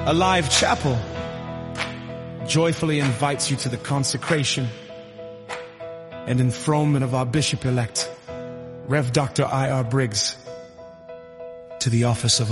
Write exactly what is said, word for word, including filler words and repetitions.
Alive Chapel joyfully invites you to the consecration and enthronement of our Bishop-elect, Rev Doctor I R Briggs, to the office of